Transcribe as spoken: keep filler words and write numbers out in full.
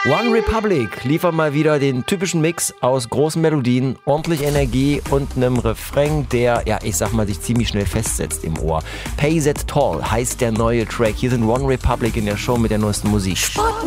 One Republic liefert mal wieder den typischen Mix aus großen Melodien, ordentlich Energie und einem Refrain, der, ja, ich sag mal, sich ziemlich schnell festsetzt im Ohr. Pay That Toll heißt der neue Track. Hier sind One Republic in der Show mit der neuesten Musik.